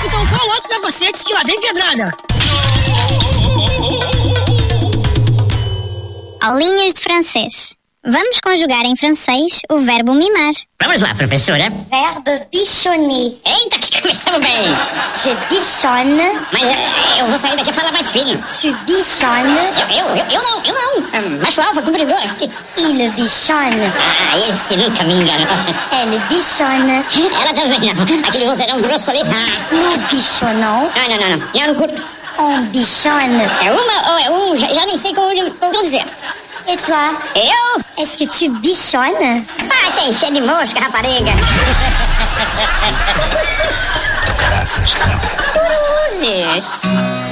Então qual outro capacete que lá vem pedrada? Aulinhas de francês. Vamos conjugar em francês o verbo mimar. Vamos lá, professora. Verbe bichonner. Eita, que começamos bem. Je bichonne. Mas eu vou sair daqui a falar mais fino. Tu bichonnes. Eu não. Macho alfa, cumpridor. Il bichonne. Ah, esse nunca me enganou. Elle bichonne. Ela também não. Aquele vozeirão grosso ali. Nous bichonnons. Não. Eu não curto. On bichonne. É uma ou é um, já nem sei como dizer. Et toi? Eu? Est-ce que tu bichonnes? Ah, tem cheio de mosca, rapariga. Do caraças, não. Cruzes.